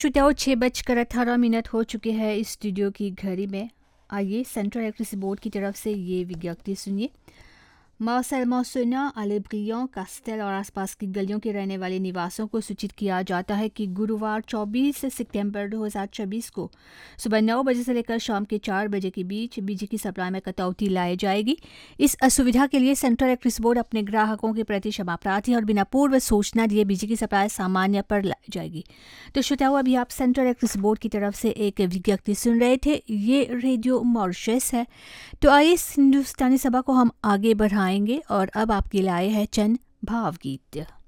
छुट्टियाँ 6:18 हो चुके हैं इस स्टूडियो की घड़ी में। आइए सेंट्रल इलेक्ट्रिसिटी बोर्ड की तरफ से ये विज्ञप्ति सुनिए। मार्सेल मौसोना, अलेब्रियन, कास्टेल और आसपास की गलियों के रहने वाले निवासियों को सूचित किया जाता है कि गुरुवार 24 सितंबर 2024 को सुबह 9 बजे से लेकर शाम के 4 बजे के बीच बिजली की सप्लाई में कटौती लाई जाएगी। इस असुविधा के लिए सेंट्रल इलेक्ट्रिसिटी बोर्ड अपने ग्राहकों के प्रति क्षमा प्रार्थी और बिना पूर्व सूचना दिए बिजली की सप्लाई सामान्य पर लाई जाएगी। तो श्रोताओ, अभी आप सेंट्रल इलेक्ट्रिसिटी बोर्ड की तरफ से एक विज्ञप्ति सुन रहे थे। ये रेडियो मॉरिशस है। तो आइए इस हिंदुस्तानी सभा को हम आगे बढ़ाएंगे और अब आपके लाए हैं चंद भावगीत।